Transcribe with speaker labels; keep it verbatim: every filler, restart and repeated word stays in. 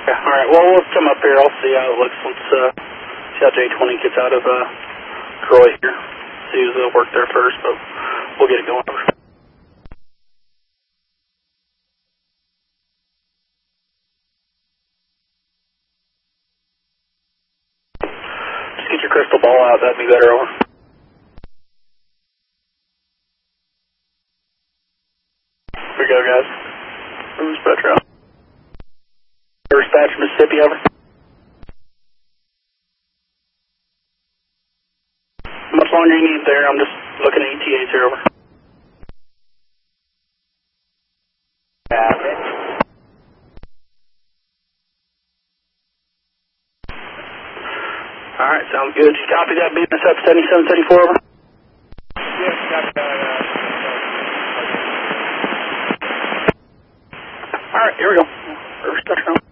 Speaker 1: Yeah, all right, well, we'll come up here. I'll see how it looks. Let's uh, see how J twenty gets out of uh, Troy here. See who's uh, work there first, but we'll get it going. Just get your crystal ball out. That'd be better. Over. Here we go, guys. Who's Petro? Dispatch, Mississippi, over. How much longer you need there? I'm just looking at E T As here, over. Yeah. All right, sounds good. You copy that, B M S up seventy-seven seventy-four, over?
Speaker 2: Yes, copy that.
Speaker 1: All right, here we go. First touchdown.